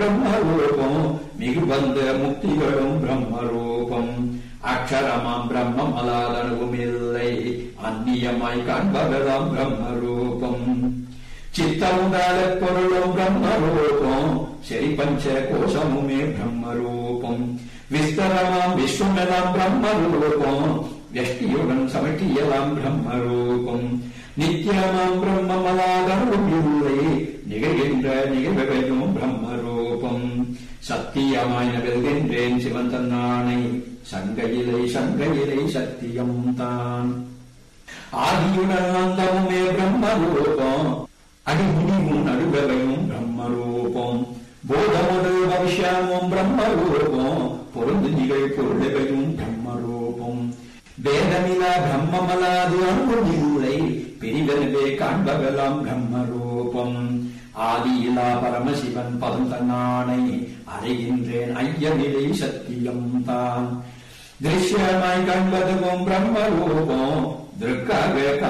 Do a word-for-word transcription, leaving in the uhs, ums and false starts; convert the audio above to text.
பிரம்மரூபம் மிகுபந்த முக்திகளும் பிரம்மரூபம் அக்ஷரமாம் பிரம்மம் அலாதனவும் இல்லை அந்நியமாய் காண்பவதாம் பிரம்மரூபம் சித்தமுதால பொருளும் பிரம்மரூபம் சரி பஞ்ச கோஷமுமே பிரம்மரூபம் விஸ்தரமாம் விஸ்வமெல்லாம் பிரம்மரூபம் வியஷ்டியுடன் சமட்டியலாம் பிரம்மரூபம் நித்தியமாம் பிரம்மமலாதனவும் இல்லை நிகழ்கின்ற நிகழ்வையும் பிரம்மரூபம் சத்தியமாய் நகழ்கின்றேன் சிவன் தன்னானை சங்கையிலை சங்கையிலை சத்தியம் தான் ஆதியுடன் அந்தமுமே பிரம்மரூபம் அடிமுடிவும் நடுவகையும் பிரம்மரூபம் போதமுடு பவிஷ்யமும் பிரம்மரூபம் பொருந்து நிகழ் பொருளவையும் பிரம்மரூபம் வேதமிலா பிரம்மமலாது அனுபவில்லை பிரிவெனவே காண்பவெல்லாம் பிரம்மரூபம் ஆதியிலா பரமசிவன் பதம் தன்னானை அறிகின்றேன் ஐயமிலை சத்தியம் தான் திருஷ்யமாய் காண்பதுவும் பிரம்மரூபம் திருக்காக